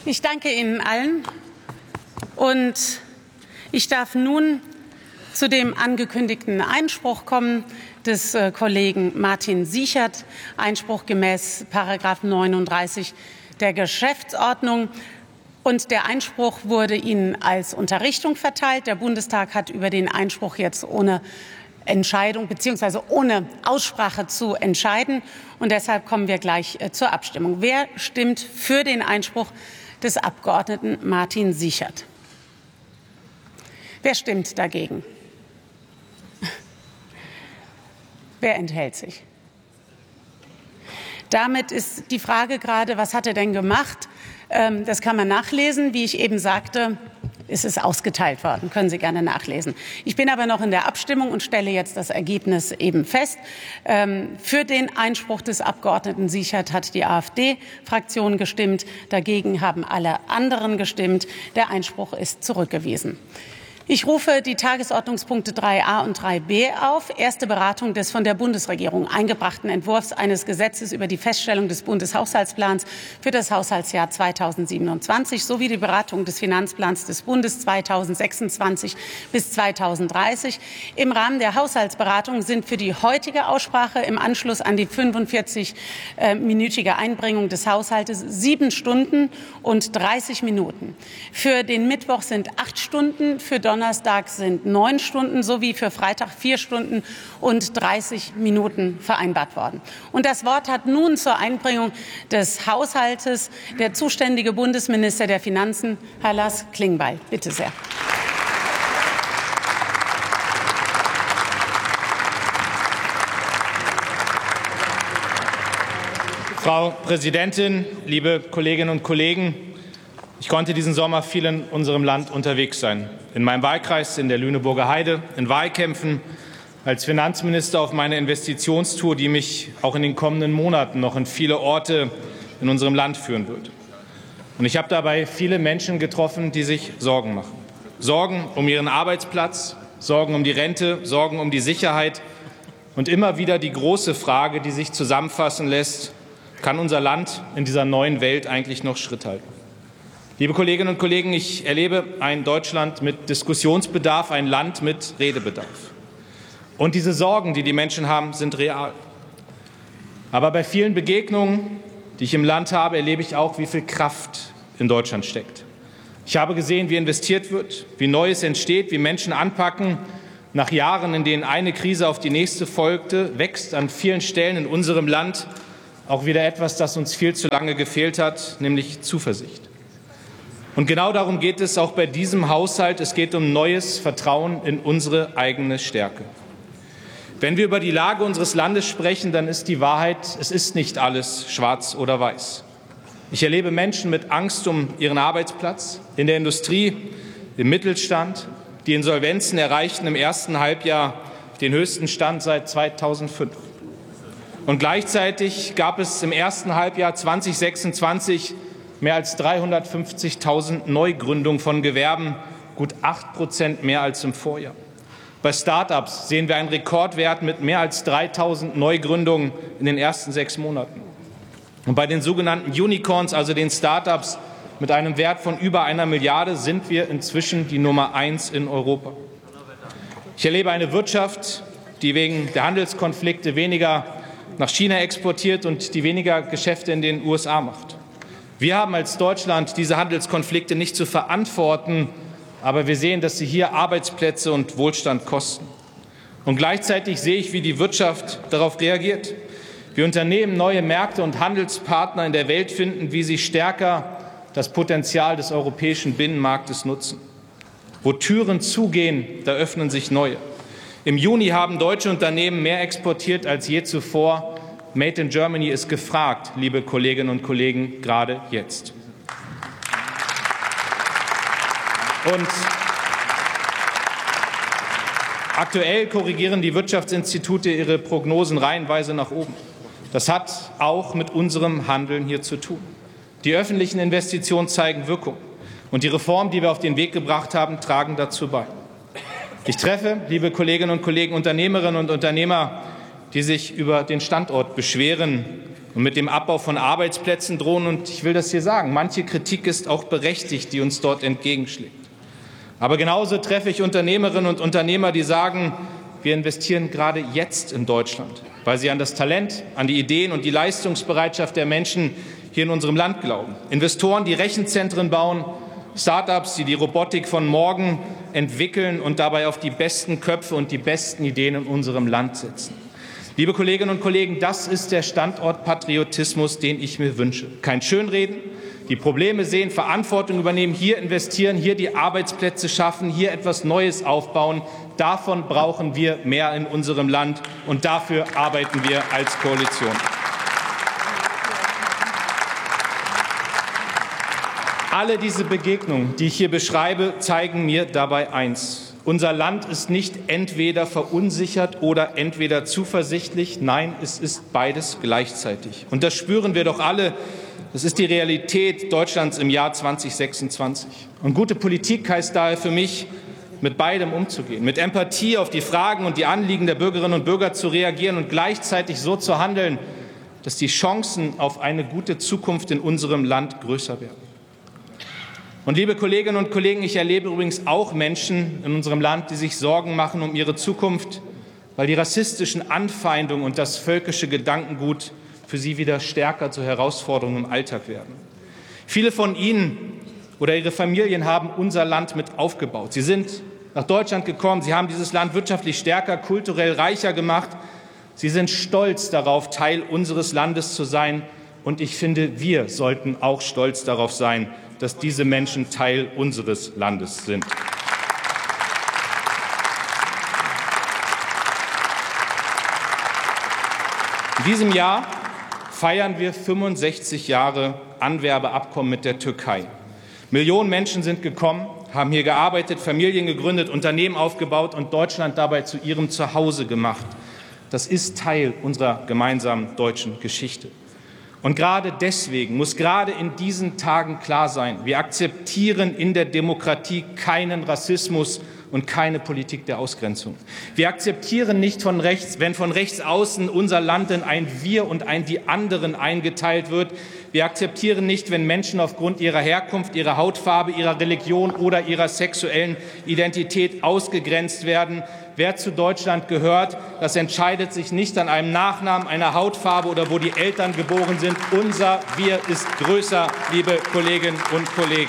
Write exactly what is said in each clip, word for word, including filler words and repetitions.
Ich danke Ihnen allen und ich darf nun zu dem angekündigten Einspruch kommen des äh, Kollegen Martin Sichert, Einspruch gemäß Paragraph neununddreißig der Geschäftsordnung. Und der Einspruch wurde Ihnen als Unterrichtung verteilt. Der Bundestag hat über den Einspruch jetzt ohne Entscheidung bzw. ohne Aussprache zu entscheiden. Und deshalb kommen wir gleich äh, zur Abstimmung. Wer stimmt für den Einspruch des Abgeordneten Martin Sichert? Wer stimmt dagegen? Wer enthält sich? Damit ist die Frage gerade, was hat er denn gemacht? Ähm, das kann man nachlesen. Wie ich eben sagte, ist es ausgeteilt worden. Können Sie gerne nachlesen. Ich bin aber noch in der Abstimmung und stelle jetzt das Ergebnis eben fest. Ähm, für den Einspruch des Abgeordneten Sichert hat die AfD-Fraktion gestimmt. Dagegen haben alle anderen gestimmt. Der Einspruch ist zurückgewiesen. Ich rufe die Tagesordnungspunkte drei a und drei b auf. Erste Beratung des von der Bundesregierung eingebrachten Entwurfs eines Gesetzes über die Feststellung des Bundeshaushaltsplans für das Haushaltsjahr zweitausendsiebenundzwanzig sowie die Beratung des Finanzplans des Bundes zweitausendsechsundzwanzig bis zweitausenddreißig. Im Rahmen der Haushaltsberatung sind für die heutige Aussprache im Anschluss an die fünfundvierzig-minütige Einbringung des Haushaltes sieben Stunden und dreißig Minuten. Für den Mittwoch sind acht Stunden, für Donnerstag sind neun Stunden sowie für Freitag vier Stunden und dreißig Minuten vereinbart worden. Und das Wort hat nun zur Einbringung des Haushaltes der zuständige Bundesminister der Finanzen, Herr Lars Klingbeil. Bitte sehr. Frau Präsidentin, liebe Kolleginnen und Kollegen! Ich konnte diesen Sommer viel in unserem Land unterwegs sein. In meinem Wahlkreis, in der Lüneburger Heide, in Wahlkämpfen, als Finanzminister auf meiner Investitionstour, die mich auch in den kommenden Monaten noch in viele Orte in unserem Land führen wird. Und ich habe dabei viele Menschen getroffen, die sich Sorgen machen. Sorgen um ihren Arbeitsplatz, Sorgen um die Rente, Sorgen um die Sicherheit und immer wieder die große Frage, die sich zusammenfassen lässt: Kann unser Land in dieser neuen Welt eigentlich noch Schritt halten? Liebe Kolleginnen und Kollegen, ich erlebe ein Deutschland mit Diskussionsbedarf, ein Land mit Redebedarf. Und diese Sorgen, die die Menschen haben, sind real. Aber bei vielen Begegnungen, die ich im Land habe, erlebe ich auch, wie viel Kraft in Deutschland steckt. Ich habe gesehen, wie investiert wird, wie Neues entsteht, wie Menschen anpacken. Nach Jahren, in denen eine Krise auf die nächste folgte, wächst an vielen Stellen in unserem Land auch wieder etwas, das uns viel zu lange gefehlt hat, nämlich Zuversicht. Und genau darum geht es auch bei diesem Haushalt. Es geht um neues Vertrauen in unsere eigene Stärke. Wenn wir über die Lage unseres Landes sprechen, dann ist die Wahrheit, es ist nicht alles schwarz oder weiß. Ich erlebe Menschen mit Angst um ihren Arbeitsplatz in der Industrie, im Mittelstand. Die Insolvenzen erreichten im ersten Halbjahr den höchsten Stand seit zweitausendfünf. Und gleichzeitig gab es im ersten Halbjahr zweitausendsechsundzwanzig mehr als dreihundertfünfzigtausend Neugründungen von Gewerben, gut acht Prozent mehr als im Vorjahr. Bei Start-ups sehen wir einen Rekordwert mit mehr als dreitausend Neugründungen in den ersten sechs Monaten. Und bei den sogenannten Unicorns, also den Start-ups mit einem Wert von über einer Milliarde, sind wir inzwischen die Nummer eins in Europa. Ich erlebe eine Wirtschaft, die wegen der Handelskonflikte weniger nach China exportiert und die weniger Geschäfte in den U S A macht. Wir haben als Deutschland diese Handelskonflikte nicht zu verantworten, aber wir sehen, dass sie hier Arbeitsplätze und Wohlstand kosten. Und gleichzeitig sehe ich, wie die Wirtschaft darauf reagiert. Wie Unternehmen neue Märkte und Handelspartner in der Welt finden, wie sie stärker das Potenzial des europäischen Binnenmarktes nutzen. Wo Türen zugehen, da öffnen sich neue. Im Juni haben deutsche Unternehmen mehr exportiert als je zuvor. Made in Germany ist gefragt, liebe Kolleginnen und Kollegen, gerade jetzt. Und aktuell korrigieren die Wirtschaftsinstitute ihre Prognosen reihenweise nach oben. Das hat auch mit unserem Handeln hier zu tun. Die öffentlichen Investitionen zeigen Wirkung. Und die Reformen, die wir auf den Weg gebracht haben, tragen dazu bei. Ich treffe, liebe Kolleginnen und Kollegen, Unternehmerinnen und Unternehmer, die sich über den Standort beschweren und mit dem Abbau von Arbeitsplätzen drohen. Und ich will das hier sagen, manche Kritik ist auch berechtigt, die uns dort entgegenschlägt. Aber genauso treffe ich Unternehmerinnen und Unternehmer, die sagen, wir investieren gerade jetzt in Deutschland, weil sie an das Talent, an die Ideen und die Leistungsbereitschaft der Menschen hier in unserem Land glauben. Investoren, die Rechenzentren bauen, Start-ups, die die Robotik von morgen entwickeln und dabei auf die besten Köpfe und die besten Ideen in unserem Land setzen. Liebe Kolleginnen und Kollegen, das ist der Standortpatriotismus, den ich mir wünsche. Kein Schönreden, die Probleme sehen, Verantwortung übernehmen, hier investieren, hier die Arbeitsplätze schaffen, hier etwas Neues aufbauen. Davon brauchen wir mehr in unserem Land, und dafür arbeiten wir als Koalition. Alle diese Begegnungen, die ich hier beschreibe, zeigen mir dabei eins: Unser Land ist nicht entweder verunsichert oder entweder zuversichtlich. Nein, es ist beides gleichzeitig. Und das spüren wir doch alle. Das ist die Realität Deutschlands im Jahr zweitausendsechsundzwanzig. Und gute Politik heißt daher für mich, mit beidem umzugehen, mit Empathie auf die Fragen und die Anliegen der Bürgerinnen und Bürger zu reagieren und gleichzeitig so zu handeln, dass die Chancen auf eine gute Zukunft in unserem Land größer werden. Und liebe Kolleginnen und Kollegen, ich erlebe übrigens auch Menschen in unserem Land, die sich Sorgen machen um ihre Zukunft, weil die rassistischen Anfeindungen und das völkische Gedankengut für sie wieder stärker zur Herausforderung im Alltag werden. Viele von ihnen oder ihre Familien haben unser Land mit aufgebaut. Sie sind nach Deutschland gekommen, sie haben dieses Land wirtschaftlich stärker, kulturell reicher gemacht. Sie sind stolz darauf, Teil unseres Landes zu sein. Und ich finde, wir sollten auch stolz darauf sein, dass diese Menschen Teil unseres Landes sind. In diesem Jahr feiern wir fünfundsechzig Jahre Anwerbeabkommen mit der Türkei. Millionen Menschen sind gekommen, haben hier gearbeitet, Familien gegründet, Unternehmen aufgebaut und Deutschland dabei zu ihrem Zuhause gemacht. Das ist Teil unserer gemeinsamen deutschen Geschichte. Und gerade deswegen muss gerade in diesen Tagen klar sein, wir akzeptieren in der Demokratie keinen Rassismus und keine Politik der Ausgrenzung. Wir akzeptieren nicht von rechts, wenn von rechts außen unser Land in ein Wir und ein Die anderen eingeteilt wird. Wir akzeptieren nicht, wenn Menschen aufgrund ihrer Herkunft, ihrer Hautfarbe, ihrer Religion oder ihrer sexuellen Identität ausgegrenzt werden. Wer zu Deutschland gehört, das entscheidet sich nicht an einem Nachnamen, einer Hautfarbe oder wo die Eltern geboren sind. Unser Wir ist größer, liebe Kolleginnen und Kollegen.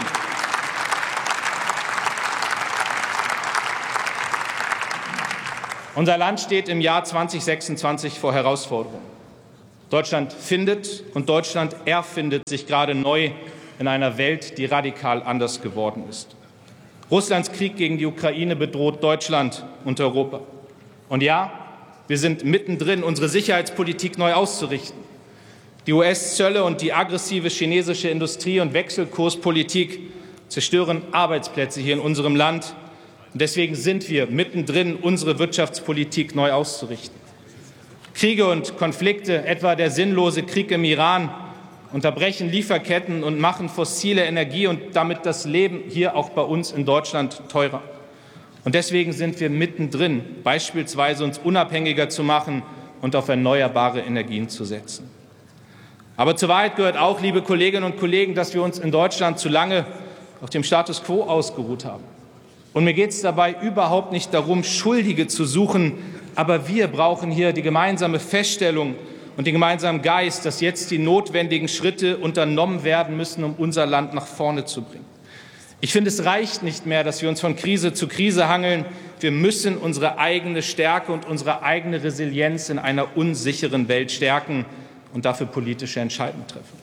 Unser Land steht im Jahr zweitausendsechsundzwanzig vor Herausforderungen. Deutschland findet und Deutschland erfindet sich gerade neu in einer Welt, die radikal anders geworden ist. Russlands Krieg gegen die Ukraine bedroht Deutschland und Europa. Und ja, wir sind mittendrin, unsere Sicherheitspolitik neu auszurichten. Die U S-Zölle und die aggressive chinesische Industrie- und Wechselkurspolitik zerstören Arbeitsplätze hier in unserem Land. Und deswegen sind wir mittendrin, unsere Wirtschaftspolitik neu auszurichten. Kriege und Konflikte, etwa der sinnlose Krieg im Iran, unterbrechen Lieferketten und machen fossile Energie und damit das Leben hier auch bei uns in Deutschland teurer. Und deswegen sind wir mittendrin, beispielsweise uns unabhängiger zu machen und auf erneuerbare Energien zu setzen. Aber zur Wahrheit gehört auch, liebe Kolleginnen und Kollegen, dass wir uns in Deutschland zu lange auf dem Status quo ausgeruht haben. Und mir geht es dabei überhaupt nicht darum, Schuldige zu suchen, aber wir brauchen hier die gemeinsame Feststellung und den gemeinsamen Geist, dass jetzt die notwendigen Schritte unternommen werden müssen, um unser Land nach vorne zu bringen. Ich finde, es reicht nicht mehr, dass wir uns von Krise zu Krise hangeln. Wir müssen unsere eigene Stärke und unsere eigene Resilienz in einer unsicheren Welt stärken und dafür politische Entscheidungen treffen.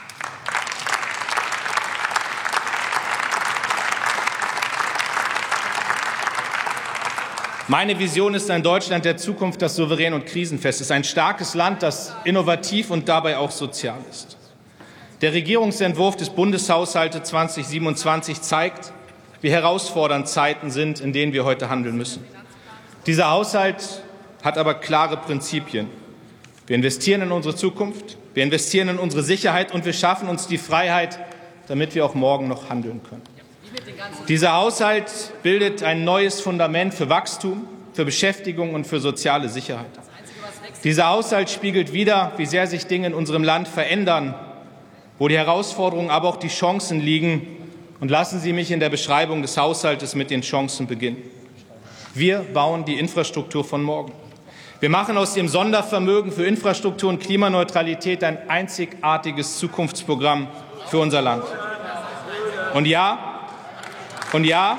Meine Vision ist ein Deutschland der Zukunft, das souverän und krisenfest ist. Ein starkes Land, das innovativ und dabei auch sozial ist. Der Regierungsentwurf des Bundeshaushaltes zweitausendsiebenundzwanzig zeigt, wie herausfordernd Zeiten sind, in denen wir heute handeln müssen. Dieser Haushalt hat aber klare Prinzipien. Wir investieren in unsere Zukunft, wir investieren in unsere Sicherheit und wir schaffen uns die Freiheit, damit wir auch morgen noch handeln können. Dieser Haushalt bildet ein neues Fundament für Wachstum, für Beschäftigung und für soziale Sicherheit. Dieser Haushalt spiegelt wider, wie sehr sich Dinge in unserem Land verändern, wo die Herausforderungen, aber auch die Chancen liegen. Und lassen Sie mich in der Beschreibung des Haushaltes mit den Chancen beginnen. Wir bauen die Infrastruktur von morgen. Wir machen aus dem Sondervermögen für Infrastruktur und Klimaneutralität ein einzigartiges Zukunftsprogramm für unser Land. Und ja, und ja,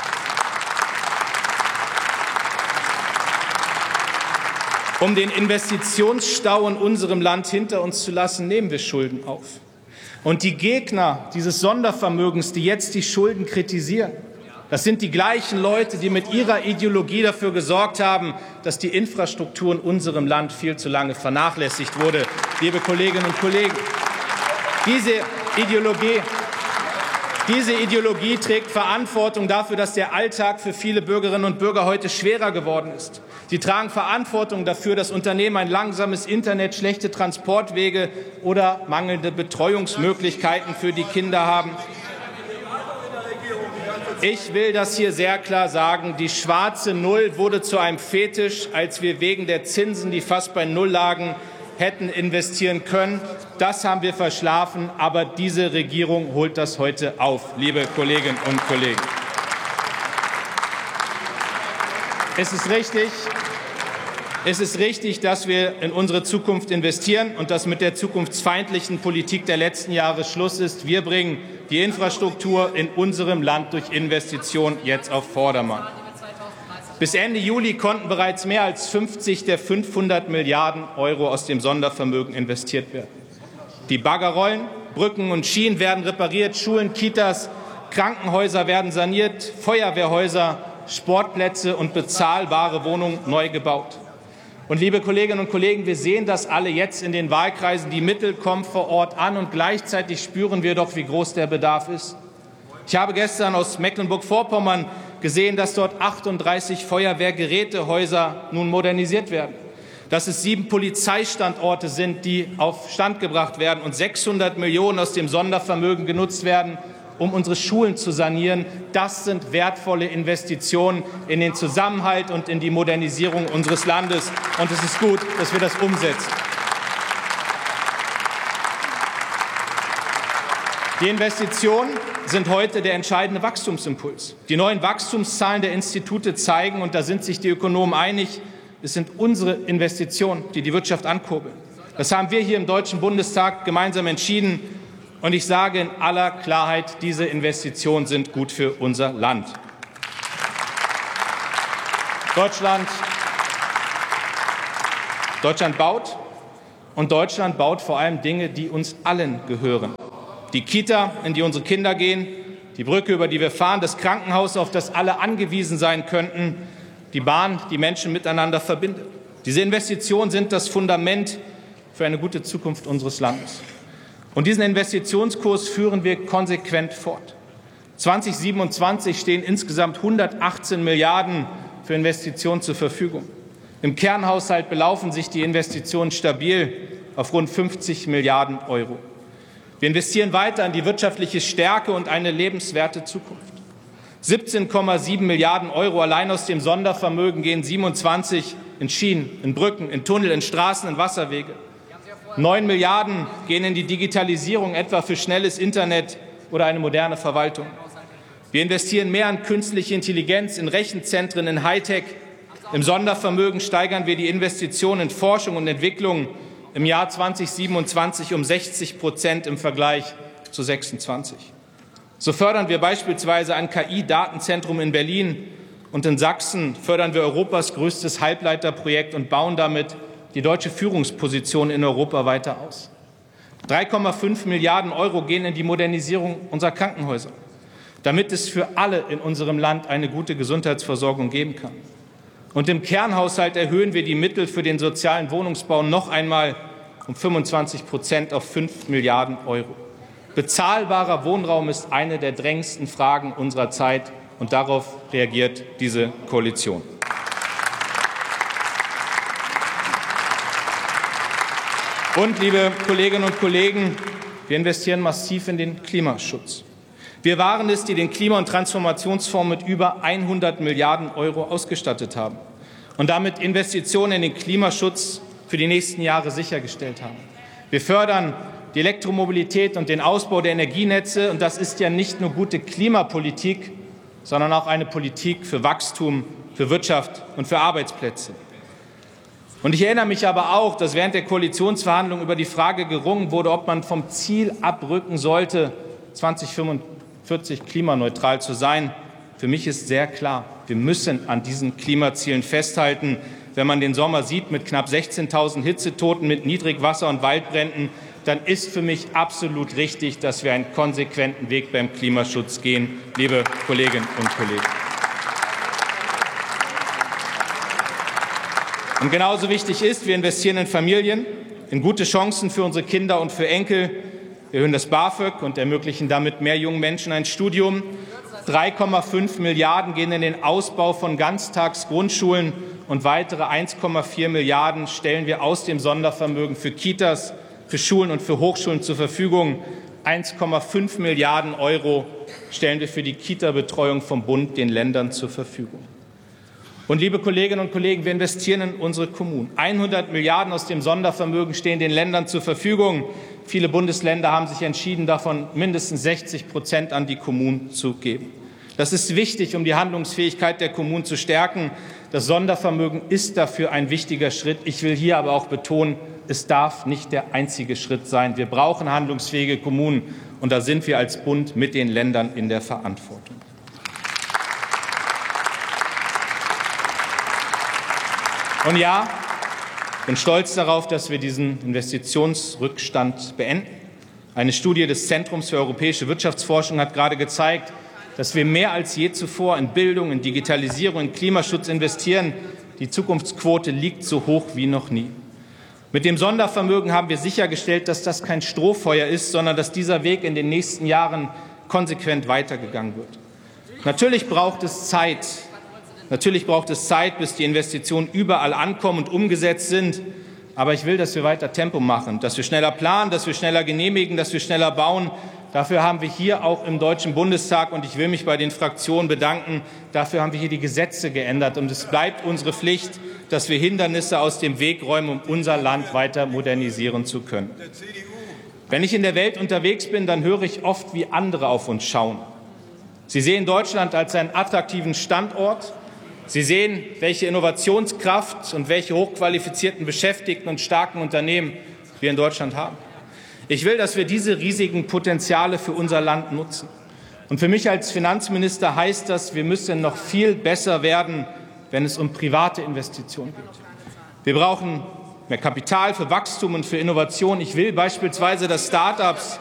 um den Investitionsstau in unserem Land hinter uns zu lassen, nehmen wir Schulden auf. Und die Gegner dieses Sondervermögens, die jetzt die Schulden kritisieren, das sind die gleichen Leute, die mit ihrer Ideologie dafür gesorgt haben, dass die Infrastruktur in unserem Land viel zu lange vernachlässigt wurde. Liebe Kolleginnen und Kollegen, diese Ideologie, diese Ideologie trägt Verantwortung dafür, dass der Alltag für viele Bürgerinnen und Bürger heute schwerer geworden ist. Sie tragen Verantwortung dafür, dass Unternehmen ein langsames Internet, schlechte Transportwege oder mangelnde Betreuungsmöglichkeiten für die Kinder haben. Ich will das hier sehr klar sagen. Die schwarze Null wurde zu einem Fetisch, als wir wegen der Zinsen, die fast bei Null lagen, hätten investieren können. Das haben wir verschlafen. Aber diese Regierung holt das heute auf, liebe Kolleginnen und Kollegen. Es ist richtig, es ist richtig, dass wir in unsere Zukunft investieren und dass mit der zukunftsfeindlichen Politik der letzten Jahre Schluss ist. Wir bringen die Infrastruktur in unserem Land durch Investitionen jetzt auf Vordermann. Bis Ende Juli konnten bereits mehr als fünfzig der fünfhundert Milliarden Euro aus dem Sondervermögen investiert werden. Die Bagger rollen, Brücken und Schienen werden repariert, Schulen, Kitas, Krankenhäuser werden saniert, Feuerwehrhäuser, Sportplätze und bezahlbare Wohnungen neu gebaut. Und liebe Kolleginnen und Kollegen, wir sehen das alle jetzt in den Wahlkreisen. Die Mittel kommen vor Ort an, und gleichzeitig spüren wir doch, wie groß der Bedarf ist. Ich habe gestern aus Mecklenburg-Vorpommern gesehen, dass dort achtunddreißig Feuerwehrgerätehäuser nun modernisiert werden, dass es sieben Polizeistandorte sind, die auf Stand gebracht werden und sechshundert Millionen aus dem Sondervermögen genutzt werden, um unsere Schulen zu sanieren. Das sind wertvolle Investitionen in den Zusammenhalt und in die Modernisierung unseres Landes. Und es ist gut, dass wir das umsetzen. Die Investitionen sind heute der entscheidende Wachstumsimpuls. Die neuen Wachstumszahlen der Institute zeigen, und da sind sich die Ökonomen einig, es sind unsere Investitionen, die die Wirtschaft ankurbeln. Das haben wir hier im Deutschen Bundestag gemeinsam entschieden. Und ich sage in aller Klarheit, diese Investitionen sind gut für unser Land. Deutschland, Deutschland baut, und Deutschland baut vor allem Dinge, die uns allen gehören. Die Kita, in die unsere Kinder gehen, die Brücke, über die wir fahren, das Krankenhaus, auf das alle angewiesen sein könnten, die Bahn, die Menschen miteinander verbindet. Diese Investitionen sind das Fundament für eine gute Zukunft unseres Landes. Und diesen Investitionskurs führen wir konsequent fort. zweitausendsiebenundzwanzig stehen insgesamt hundertachtzehn Milliarden für Investitionen zur Verfügung. Im Kernhaushalt belaufen sich die Investitionen stabil auf rund fünfzig Milliarden Euro. Wir investieren weiter in die wirtschaftliche Stärke und eine lebenswerte Zukunft. siebzehn Komma sieben Milliarden Euro allein aus dem Sondervermögen gehen siebenundzwanzig in Schienen, in Brücken, in Tunnel, in Straßen, in Wasserwege. Neun Milliarden gehen in die Digitalisierung, etwa für schnelles Internet oder eine moderne Verwaltung. Wir investieren mehr in künstliche Intelligenz, in Rechenzentren, in Hightech. Im Sondervermögen steigern wir die Investitionen in Forschung und Entwicklung im Jahr zweitausendsiebenundzwanzig um sechzig Prozent im Vergleich zu sechsundzwanzig. So fördern wir beispielsweise ein K I-Datenzentrum in Berlin, und in Sachsen fördern wir Europas größtes Halbleiterprojekt und bauen damit die deutsche Führungsposition in Europa weiter aus. drei Komma fünf Milliarden Euro gehen in die Modernisierung unserer Krankenhäuser, damit es für alle in unserem Land eine gute Gesundheitsversorgung geben kann. Und im Kernhaushalt erhöhen wir die Mittel für den sozialen Wohnungsbau noch einmal um fünfundzwanzig Prozent auf fünf Milliarden Euro. Bezahlbarer Wohnraum ist eine der drängendsten Fragen unserer Zeit, und darauf reagiert diese Koalition. Und, liebe Kolleginnen und Kollegen, wir investieren massiv in den Klimaschutz. Wir waren es, die den Klima- und Transformationsfonds mit über hundert Milliarden Euro ausgestattet haben und damit Investitionen in den Klimaschutz für die nächsten Jahre sichergestellt haben. Wir fördern die Elektromobilität und den Ausbau der Energienetze. Und das ist ja nicht nur gute Klimapolitik, sondern auch eine Politik für Wachstum, für Wirtschaft und für Arbeitsplätze. Und ich erinnere mich aber auch, dass während der Koalitionsverhandlungen über die Frage gerungen wurde, ob man vom Ziel abrücken sollte, zweitausendfünfundvierzig klimaneutral zu sein. Für mich ist sehr klar, wir müssen an diesen Klimazielen festhalten. Wenn man den Sommer sieht mit knapp sechzehntausend Hitzetoten, mit Niedrigwasser- und Waldbränden, dann ist für mich absolut richtig, dass wir einen konsequenten Weg beim Klimaschutz gehen, liebe Kolleginnen und Kollegen. Und genauso wichtig ist, wir investieren in Familien, in gute Chancen für unsere Kinder und für Enkel. Wir erhöhen das BAföG und ermöglichen damit mehr jungen Menschen ein Studium. drei Komma fünf Milliarden gehen in den Ausbau von Ganztagsgrundschulen und weitere eins Komma vier Milliarden stellen wir aus dem Sondervermögen für Kitas, für Schulen und für Hochschulen zur Verfügung. eins Komma fünf Milliarden Euro stellen wir für die Kita-Betreuung vom Bund den Ländern zur Verfügung. Und liebe Kolleginnen und Kollegen, wir investieren in unsere Kommunen. hundert Milliarden aus dem Sondervermögen stehen den Ländern zur Verfügung. Viele Bundesländer haben sich entschieden, davon mindestens sechzig Prozent an die Kommunen zu geben. Das ist wichtig, um die Handlungsfähigkeit der Kommunen zu stärken. Das Sondervermögen ist dafür ein wichtiger Schritt. Ich will hier aber auch betonen, es darf nicht der einzige Schritt sein. Wir brauchen handlungsfähige Kommunen, und da sind wir als Bund mit den Ländern in der Verantwortung. Und ja, ich bin stolz darauf, dass wir diesen Investitionsrückstand beenden. Eine Studie des Zentrums für europäische Wirtschaftsforschung hat gerade gezeigt, dass wir mehr als je zuvor in Bildung, in Digitalisierung, in Klimaschutz investieren. Die Zukunftsquote liegt so hoch wie noch nie. Mit dem Sondervermögen haben wir sichergestellt, dass das kein Strohfeuer ist, sondern dass dieser Weg in den nächsten Jahren konsequent weitergegangen wird. Natürlich braucht es Zeit. Natürlich braucht es Zeit, bis die Investitionen überall ankommen und umgesetzt sind. Aber ich will, dass wir weiter Tempo machen, dass wir schneller planen, dass wir schneller genehmigen, dass wir schneller bauen. Dafür haben wir hier auch im Deutschen Bundestag, und ich will mich bei den Fraktionen bedanken, dafür haben wir hier die Gesetze geändert. Und es bleibt unsere Pflicht, dass wir Hindernisse aus dem Weg räumen, um unser Land weiter modernisieren zu können. Wenn ich in der Welt unterwegs bin, dann höre ich oft, wie andere auf uns schauen. Sie sehen Deutschland als einen attraktiven Standort. Sie sehen, welche Innovationskraft und welche hochqualifizierten Beschäftigten und starken Unternehmen wir in Deutschland haben. Ich will, dass wir diese riesigen Potenziale für unser Land nutzen. Und für mich als Finanzminister heißt das, wir müssen noch viel besser werden, wenn es um private Investitionen geht. Wir brauchen mehr Kapital für Wachstum und für Innovation. Ich will beispielsweise, dass Start-ups...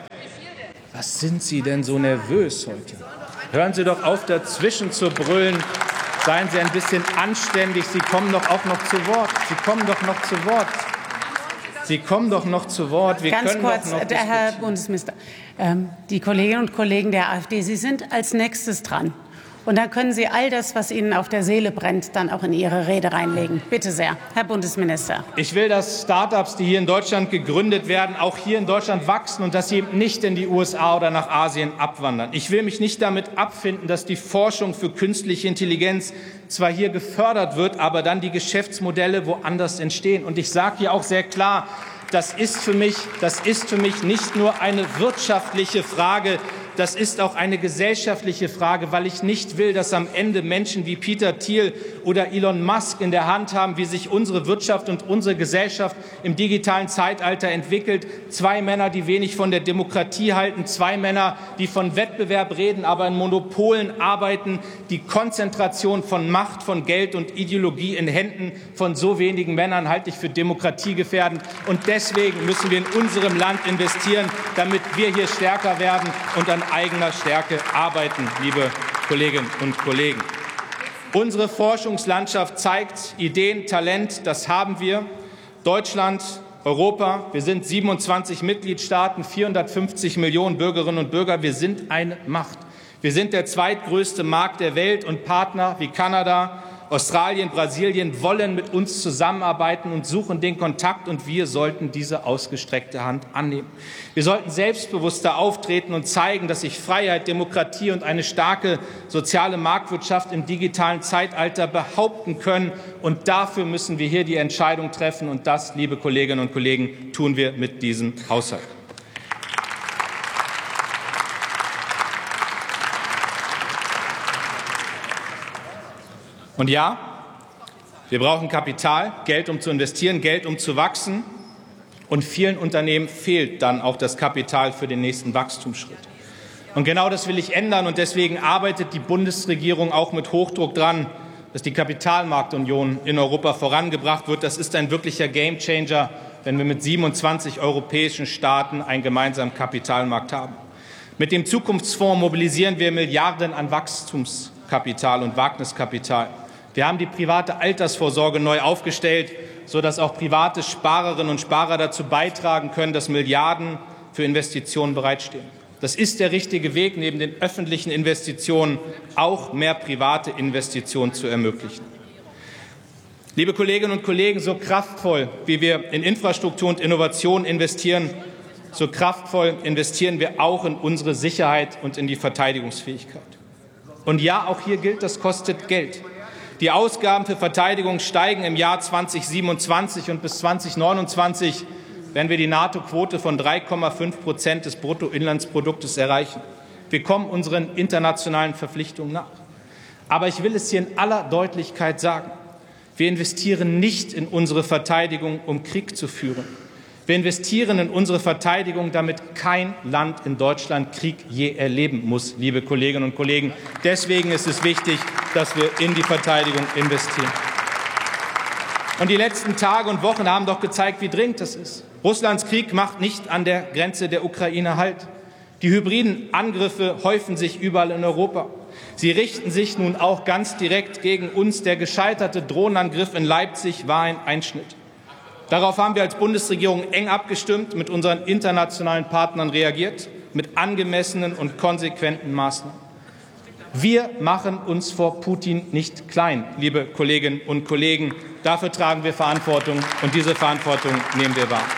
Was sind Sie denn so nervös heute? Hören Sie doch auf, dazwischen zu brüllen. Seien Sie ein bisschen anständig. Sie kommen doch auch noch zu Wort. Sie kommen doch noch zu Wort. Sie kommen doch noch zu Wort. Wir Ganz können kurz, doch noch der Herr Bundesminister. Ähm, die Kolleginnen und Kollegen der AfD, Sie sind als nächstes dran. Und dann können Sie all das, was Ihnen auf der Seele brennt, dann auch in Ihre Rede reinlegen. Bitte sehr, Herr Bundesminister. Ich will, dass Start-ups, die hier in Deutschland gegründet werden, auch hier in Deutschland wachsen und dass sie eben nicht in die U S A oder nach Asien abwandern. Ich will mich nicht damit abfinden, dass die Forschung für künstliche Intelligenz zwar hier gefördert wird, aber dann die Geschäftsmodelle woanders entstehen. Und ich sage hier auch sehr klar, das ist für mich, das ist für mich nicht nur eine wirtschaftliche Frage, das ist auch eine gesellschaftliche Frage, weil ich nicht will, dass am Ende Menschen wie Peter Thiel oder Elon Musk in der Hand haben, wie sich unsere Wirtschaft und unsere Gesellschaft im digitalen Zeitalter entwickelt. Zwei Männer, die wenig von der Demokratie halten, zwei Männer, die von Wettbewerb reden, aber in Monopolen arbeiten, die Konzentration von Macht, von Geld und Ideologie in Händen von so wenigen Männern halte ich für demokratiegefährdend. Und deswegen müssen wir in unserem Land investieren, damit wir hier stärker werden und an eigener Stärke arbeiten, liebe Kolleginnen und Kollegen. Unsere Forschungslandschaft zeigt Ideen, Talent, das haben wir. Deutschland, Europa, wir sind siebenundzwanzig Mitgliedstaaten, vierhundertfünfzig Millionen Bürgerinnen und Bürger. Wir sind eine Macht. Wir sind der zweitgrößte Markt der Welt und Partner wie Kanada, Australien, Brasilien wollen mit uns zusammenarbeiten und suchen den Kontakt, und wir sollten diese ausgestreckte Hand annehmen. Wir sollten selbstbewusster auftreten und zeigen, dass sich Freiheit, Demokratie und eine starke soziale Marktwirtschaft im digitalen Zeitalter behaupten können. Und dafür müssen wir hier die Entscheidung treffen. Und das, liebe Kolleginnen und Kollegen, tun wir mit diesem Haushalt. Und ja, wir brauchen Kapital, Geld, um zu investieren, Geld, um zu wachsen. Und vielen Unternehmen fehlt dann auch das Kapital für den nächsten Wachstumsschritt. Und genau das will ich ändern. Und deswegen arbeitet die Bundesregierung auch mit Hochdruck dran, dass die Kapitalmarktunion in Europa vorangebracht wird. Das ist ein wirklicher Gamechanger, wenn wir mit siebenundzwanzig europäischen Staaten einen gemeinsamen Kapitalmarkt haben. Mit dem Zukunftsfonds mobilisieren wir Milliarden an Wachstumskapital und Wagniskapital. Wir haben die private Altersvorsorge neu aufgestellt, sodass auch private Sparerinnen und Sparer dazu beitragen können, dass Milliarden für Investitionen bereitstehen. Das ist der richtige Weg, neben den öffentlichen Investitionen auch mehr private Investitionen zu ermöglichen. Liebe Kolleginnen und Kollegen, so kraftvoll, wie wir in Infrastruktur und Innovation investieren, so kraftvoll investieren wir auch in unsere Sicherheit und in die Verteidigungsfähigkeit. Und ja, auch hier gilt, das kostet Geld. Die Ausgaben für Verteidigung steigen im Jahr zweitausendsiebenundzwanzig, und bis zweitausendneunundzwanzig werden wir die NATO-Quote von drei Komma fünf Prozent des Bruttoinlandsproduktes erreichen. Wir kommen unseren internationalen Verpflichtungen nach. Aber ich will es hier in aller Deutlichkeit sagen: Wir investieren nicht in unsere Verteidigung, um Krieg zu führen. Wir investieren in unsere Verteidigung, damit kein Land in Deutschland Krieg je erleben muss, liebe Kolleginnen und Kollegen. Deswegen ist es wichtig, dass wir in die Verteidigung investieren. Und die letzten Tage und Wochen haben doch gezeigt, wie dringend das ist. Russlands Krieg macht nicht an der Grenze der Ukraine Halt. Die hybriden Angriffe häufen sich überall in Europa. Sie richten sich nun auch ganz direkt gegen uns. Der gescheiterte Drohnenangriff in Leipzig war ein Einschnitt. Darauf haben wir als Bundesregierung eng abgestimmt, mit unseren internationalen Partnern reagiert, mit angemessenen und konsequenten Maßnahmen. Wir machen uns vor Putin nicht klein, liebe Kolleginnen und Kollegen. Dafür tragen wir Verantwortung, und diese Verantwortung nehmen wir wahr.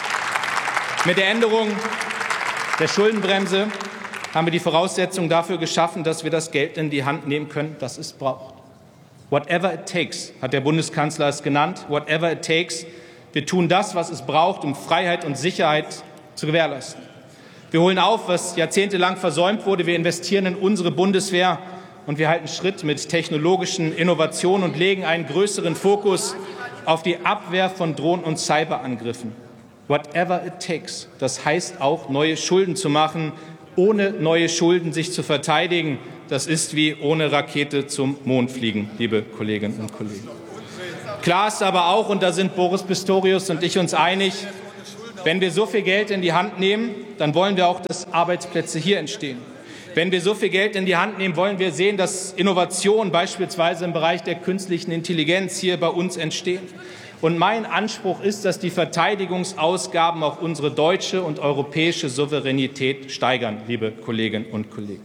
Mit der Änderung der Schuldenbremse haben wir die Voraussetzungen dafür geschaffen, dass wir das Geld in die Hand nehmen können, das es braucht. Whatever it takes, hat der Bundeskanzler es genannt. Whatever it takes. Wir tun das, was es braucht, um Freiheit und Sicherheit zu gewährleisten. Wir holen auf, was jahrzehntelang versäumt wurde. Wir investieren in unsere Bundeswehr, und wir halten Schritt mit technologischen Innovationen und legen einen größeren Fokus auf die Abwehr von Drohnen- und Cyberangriffen. Whatever it takes. Das heißt auch, neue Schulden zu machen. Ohne neue Schulden sich zu verteidigen, das ist wie ohne Rakete zum Mond fliegen, liebe Kolleginnen und Kollegen. Klar ist aber auch, und da sind Boris Pistorius und ich uns einig, wenn wir so viel Geld in die Hand nehmen, dann wollen wir auch, dass Arbeitsplätze hier entstehen. Wenn wir so viel Geld in die Hand nehmen, wollen wir sehen, dass Innovationen beispielsweise im Bereich der künstlichen Intelligenz hier bei uns entstehen. Und mein Anspruch ist, dass die Verteidigungsausgaben auch unsere deutsche und europäische Souveränität steigern, liebe Kolleginnen und Kollegen.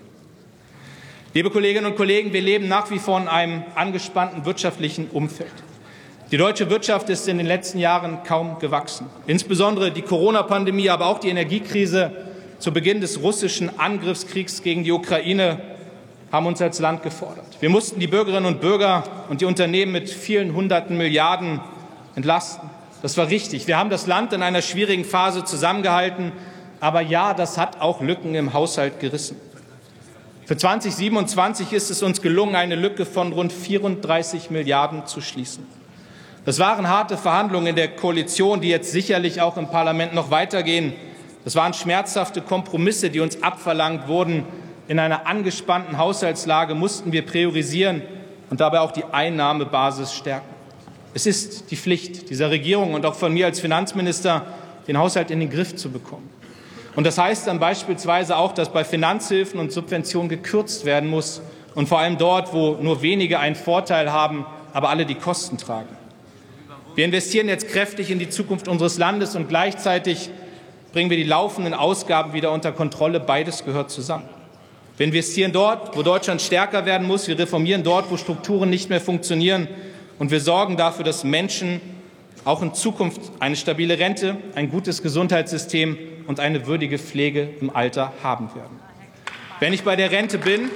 Liebe Kolleginnen und Kollegen, wir leben nach wie vor in einem angespannten wirtschaftlichen Umfeld. Die deutsche Wirtschaft ist in den letzten Jahren kaum gewachsen. Insbesondere die Corona-Pandemie, aber auch die Energiekrise zu Beginn des russischen Angriffskriegs gegen die Ukraine haben uns als Land gefordert. Wir mussten die Bürgerinnen und Bürger und die Unternehmen mit vielen hunderten Milliarden entlasten. Das war richtig. Wir haben das Land in einer schwierigen Phase zusammengehalten. Aber ja, das hat auch Lücken im Haushalt gerissen. Für zweitausendsiebenundzwanzig ist es uns gelungen, eine Lücke von rund vierunddreißig Milliarden zu schließen. Das waren harte Verhandlungen in der Koalition, die jetzt sicherlich auch im Parlament noch weitergehen. Das waren schmerzhafte Kompromisse, die uns abverlangt wurden. In einer angespannten Haushaltslage mussten wir priorisieren und dabei auch die Einnahmebasis stärken. Es ist die Pflicht dieser Regierung und auch von mir als Finanzminister, den Haushalt in den Griff zu bekommen. Und das heißt dann beispielsweise auch, dass bei Finanzhilfen und Subventionen gekürzt werden muss, und vor allem dort, wo nur wenige einen Vorteil haben, aber alle die Kosten tragen. Wir investieren jetzt kräftig in die Zukunft unseres Landes, und gleichzeitig bringen wir die laufenden Ausgaben wieder unter Kontrolle. Beides gehört zusammen. Wir investieren dort, wo Deutschland stärker werden muss. Wir reformieren dort, wo Strukturen nicht mehr funktionieren. Und wir sorgen dafür, dass Menschen auch in Zukunft eine stabile Rente, ein gutes Gesundheitssystem und eine würdige Pflege im Alter haben werden. Wenn ich bei der Rente bin,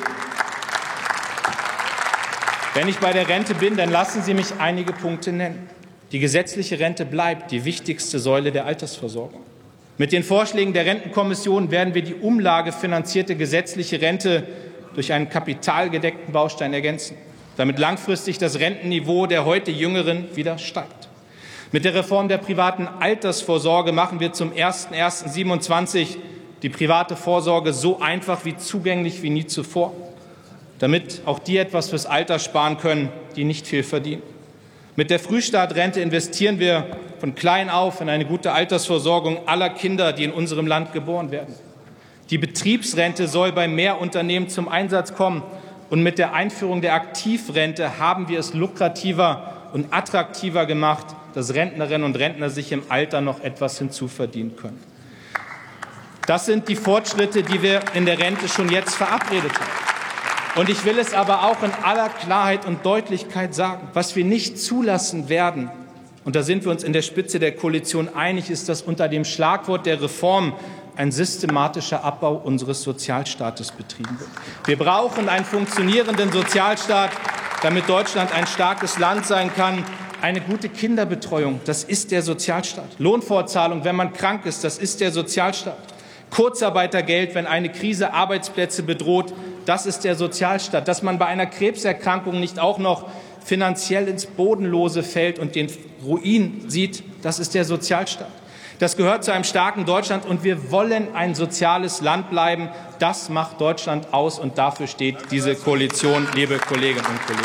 wenn ich bei der Rente bin, dann lassen Sie mich einige Punkte nennen. Die gesetzliche Rente bleibt die wichtigste Säule der Altersversorgung. Mit den Vorschlägen der Rentenkommission werden wir die umlagefinanzierte gesetzliche Rente durch einen kapitalgedeckten Baustein ergänzen, damit langfristig das Rentenniveau der heute Jüngeren wieder steigt. Mit der Reform der privaten Altersvorsorge machen wir zum ersten ersten siebenundzwanzig die private Vorsorge so einfach wie zugänglich wie nie zuvor, damit auch die etwas fürs Alter sparen können, die nicht viel verdienen. Mit der Frühstartrente investieren wir von klein auf in eine gute Altersversorgung aller Kinder, die in unserem Land geboren werden. Die Betriebsrente soll bei Mehrunternehmen zum Einsatz kommen. Und mit der Einführung der Aktivrente haben wir es lukrativer und attraktiver gemacht, dass Rentnerinnen und Rentner sich im Alter noch etwas hinzuverdienen können. Das sind die Fortschritte, die wir in der Rente schon jetzt verabredet haben. Und ich will es aber auch in aller Klarheit und Deutlichkeit sagen, was wir nicht zulassen werden, und da sind wir uns in der Spitze der Koalition einig, ist, dass unter dem Schlagwort der Reform ein systematischer Abbau unseres Sozialstaates betrieben wird. Wir brauchen einen funktionierenden Sozialstaat, damit Deutschland ein starkes Land sein kann. Eine gute Kinderbetreuung, das ist der Sozialstaat. Lohnfortzahlung, wenn man krank ist, das ist der Sozialstaat. Kurzarbeitergeld, wenn eine Krise Arbeitsplätze bedroht, das ist der Sozialstaat. Dass man bei einer Krebserkrankung nicht auch noch finanziell ins Bodenlose fällt und den Ruin sieht, das ist der Sozialstaat. Das gehört zu einem starken Deutschland, und wir wollen ein soziales Land bleiben. Das macht Deutschland aus, und dafür steht diese Koalition, liebe Kolleginnen und Kollegen.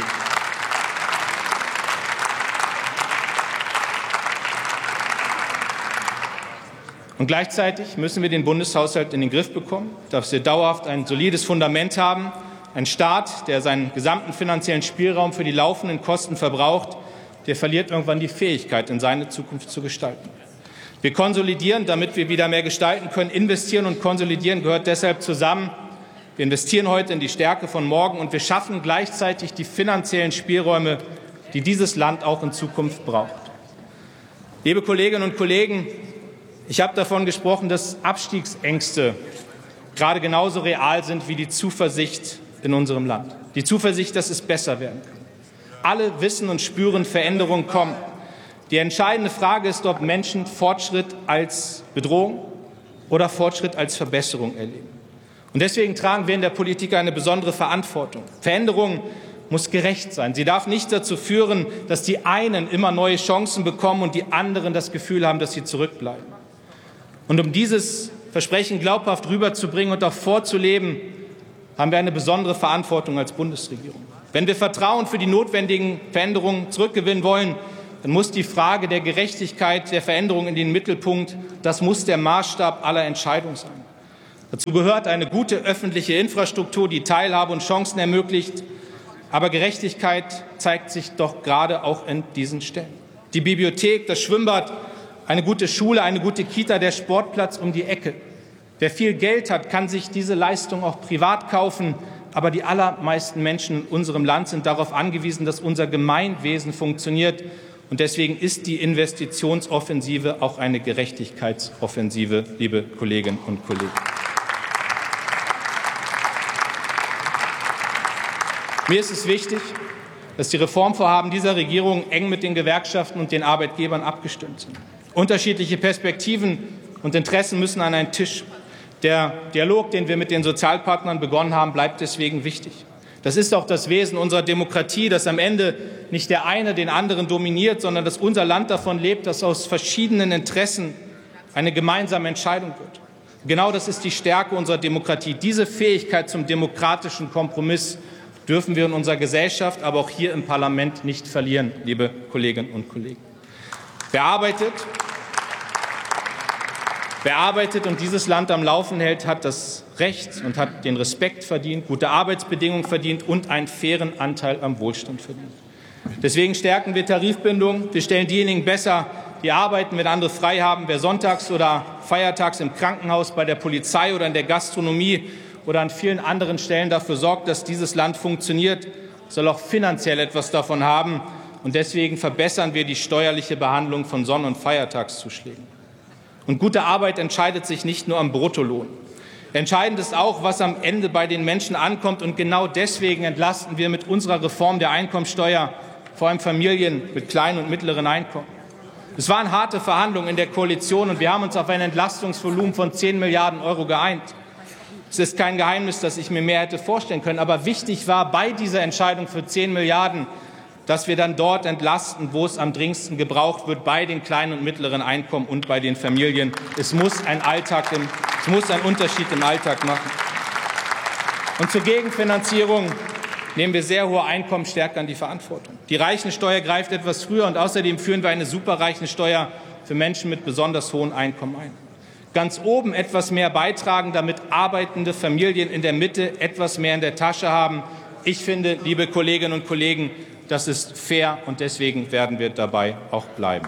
Und gleichzeitig müssen wir den Bundeshaushalt in den Griff bekommen, dass wir dauerhaft ein solides Fundament haben, ein Staat, der seinen gesamten finanziellen Spielraum für die laufenden Kosten verbraucht, der verliert irgendwann die Fähigkeit, in seine Zukunft zu gestalten. Wir konsolidieren, damit wir wieder mehr gestalten können. Investieren und konsolidieren gehört deshalb zusammen. Wir investieren heute in die Stärke von morgen, und wir schaffen gleichzeitig die finanziellen Spielräume, die dieses Land auch in Zukunft braucht. Liebe Kolleginnen und Kollegen, ich habe davon gesprochen, dass Abstiegsängste gerade genauso real sind wie die Zuversicht in unserem Land. Die Zuversicht, dass es besser werden kann. Alle wissen und spüren, Veränderungen kommen. Die entscheidende Frage ist, ob Menschen Fortschritt als Bedrohung oder Fortschritt als Verbesserung erleben. Und deswegen tragen wir in der Politik eine besondere Verantwortung. Veränderung muss gerecht sein. Sie darf nicht dazu führen, dass die einen immer neue Chancen bekommen und die anderen das Gefühl haben, dass sie zurückbleiben. Und um dieses Versprechen glaubhaft rüberzubringen und auch vorzuleben, haben wir eine besondere Verantwortung als Bundesregierung. Wenn wir Vertrauen für die notwendigen Veränderungen zurückgewinnen wollen, dann muss die Frage der Gerechtigkeit der Veränderung in den Mittelpunkt. Das muss der Maßstab aller Entscheidungen sein. Dazu gehört eine gute öffentliche Infrastruktur, die Teilhabe und Chancen ermöglicht. Aber Gerechtigkeit zeigt sich doch gerade auch in diesen Stellen. Die Bibliothek, das Schwimmbad, eine gute Schule, eine gute Kita, der Sportplatz um die Ecke. Wer viel Geld hat, kann sich diese Leistung auch privat kaufen. Aber die allermeisten Menschen in unserem Land sind darauf angewiesen, dass unser Gemeinwesen funktioniert. Und deswegen ist die Investitionsoffensive auch eine Gerechtigkeitsoffensive, liebe Kolleginnen und Kollegen. Mir ist es wichtig, dass die Reformvorhaben dieser Regierung eng mit den Gewerkschaften und den Arbeitgebern abgestimmt sind. Unterschiedliche Perspektiven und Interessen müssen an einen Tisch. Der Dialog, den wir mit den Sozialpartnern begonnen haben, bleibt deswegen wichtig. Das ist auch das Wesen unserer Demokratie, dass am Ende nicht der eine den anderen dominiert, sondern dass unser Land davon lebt, dass aus verschiedenen Interessen eine gemeinsame Entscheidung wird. Genau das ist die Stärke unserer Demokratie. Diese Fähigkeit zum demokratischen Kompromiss dürfen wir in unserer Gesellschaft, aber auch hier im Parlament nicht verlieren, liebe Kolleginnen und Kollegen. Wer arbeitet, wer arbeitet und dieses Land am Laufen hält, hat das Recht und hat den Respekt verdient, gute Arbeitsbedingungen verdient und einen fairen Anteil am Wohlstand verdient. Deswegen stärken wir Tarifbindung. Wir stellen diejenigen besser, die arbeiten, wenn andere frei haben. Wer sonntags oder feiertags im Krankenhaus, bei der Polizei oder in der Gastronomie oder an vielen anderen Stellen dafür sorgt, dass dieses Land funktioniert, soll auch finanziell etwas davon haben. Und deswegen verbessern wir die steuerliche Behandlung von Sonn- und Feiertagszuschlägen. Und gute Arbeit entscheidet sich nicht nur am Bruttolohn. Entscheidend ist auch, was am Ende bei den Menschen ankommt. Und genau deswegen entlasten wir mit unserer Reform der Einkommensteuer vor allem Familien mit kleinen und mittleren Einkommen. Es waren harte Verhandlungen in der Koalition, und wir haben uns auf ein Entlastungsvolumen von zehn Milliarden Euro geeinigt. Es ist kein Geheimnis, dass ich mir mehr hätte vorstellen können. Aber wichtig war bei dieser Entscheidung für zehn Milliarden, dass wir dann dort entlasten, wo es am dringendsten gebraucht wird, bei den kleinen und mittleren Einkommen und bei den Familien. Es muss ein Alltag im, es muss einen Unterschied im Alltag machen. Und zur Gegenfinanzierung nehmen wir sehr hohe Einkommen stärker an die Verantwortung. Die Reichensteuer greift etwas früher, und außerdem führen wir eine Superreichensteuer für Menschen mit besonders hohen Einkommen ein. Ganz oben etwas mehr beitragen, damit arbeitende Familien in der Mitte etwas mehr in der Tasche haben. Ich finde, liebe Kolleginnen und Kollegen, das ist fair, und deswegen werden wir dabei auch bleiben.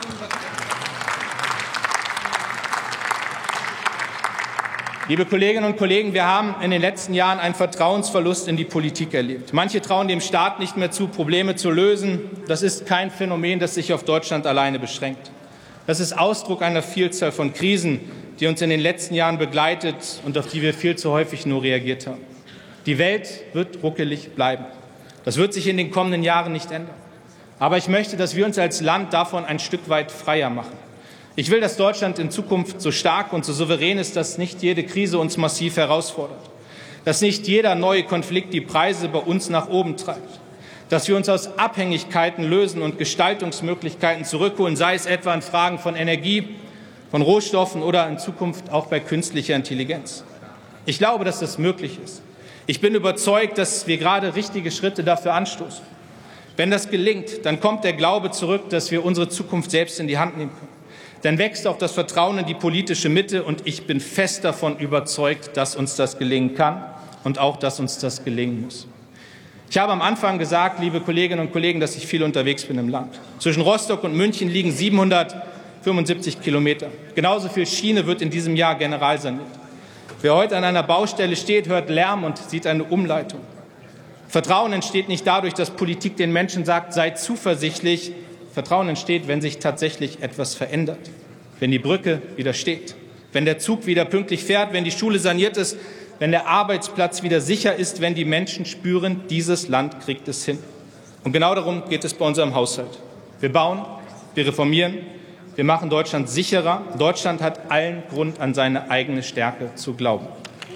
Liebe Kolleginnen und Kollegen, wir haben in den letzten Jahren einen Vertrauensverlust in die Politik erlebt. Manche trauen dem Staat nicht mehr zu, Probleme zu lösen. Das ist kein Phänomen, das sich auf Deutschland alleine beschränkt. Das ist Ausdruck einer Vielzahl von Krisen, die uns in den letzten Jahren begleitet und auf die wir viel zu häufig nur reagiert haben. Die Welt wird ruckelig bleiben. Das wird sich in den kommenden Jahren nicht ändern. Aber ich möchte, dass wir uns als Land davon ein Stück weit freier machen. Ich will, dass Deutschland in Zukunft so stark und so souverän ist, dass nicht jede Krise uns massiv herausfordert, dass nicht jeder neue Konflikt die Preise bei uns nach oben treibt, dass wir uns aus Abhängigkeiten lösen und Gestaltungsmöglichkeiten zurückholen, sei es etwa in Fragen von Energie, von Rohstoffen oder in Zukunft auch bei künstlicher Intelligenz. Ich glaube, dass das möglich ist. Ich bin überzeugt, dass wir gerade richtige Schritte dafür anstoßen. Wenn das gelingt, dann kommt der Glaube zurück, dass wir unsere Zukunft selbst in die Hand nehmen können. Dann wächst auch das Vertrauen in die politische Mitte, und ich bin fest davon überzeugt, dass uns das gelingen kann und auch, dass uns das gelingen muss. Ich habe am Anfang gesagt, liebe Kolleginnen und Kollegen, dass ich viel unterwegs bin im Land. Zwischen Rostock und München liegen siebenhundertfünfundsiebzig Kilometer. Genauso viel Schiene wird in diesem Jahr generalsaniert. Wer heute an einer Baustelle steht, hört Lärm und sieht eine Umleitung. Vertrauen entsteht nicht dadurch, dass Politik den Menschen sagt, seid zuversichtlich. Vertrauen entsteht, wenn sich tatsächlich etwas verändert, wenn die Brücke wieder steht, wenn der Zug wieder pünktlich fährt, wenn die Schule saniert ist, wenn der Arbeitsplatz wieder sicher ist, wenn die Menschen spüren, dieses Land kriegt es hin. Und genau darum geht es bei unserem Haushalt. Wir bauen, wir reformieren, wir machen Deutschland sicherer. Deutschland hat allen Grund, an seine eigene Stärke zu glauben.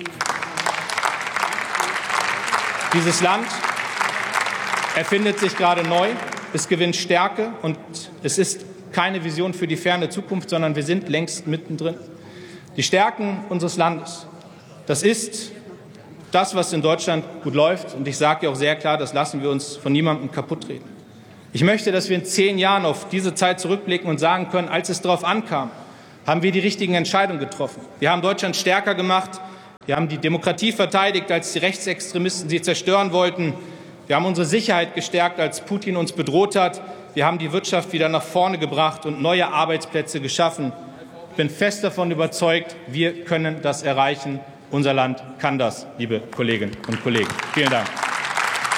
Dieses Land erfindet sich gerade neu. Es gewinnt Stärke, und es ist keine Vision für die ferne Zukunft, sondern wir sind längst mittendrin. Die Stärken unseres Landes, das ist das, was in Deutschland gut läuft. Und ich sage ja auch sehr klar, das lassen wir uns von niemandem kaputtreden. Ich möchte, dass wir in zehn Jahren auf diese Zeit zurückblicken und sagen können, als es darauf ankam, haben wir die richtigen Entscheidungen getroffen. Wir haben Deutschland stärker gemacht. Wir haben die Demokratie verteidigt, als die Rechtsextremisten sie zerstören wollten. Wir haben unsere Sicherheit gestärkt, als Putin uns bedroht hat. Wir haben die Wirtschaft wieder nach vorne gebracht und neue Arbeitsplätze geschaffen. Ich bin fest davon überzeugt, wir können das erreichen. Unser Land kann das, liebe Kolleginnen und Kollegen. Vielen Dank.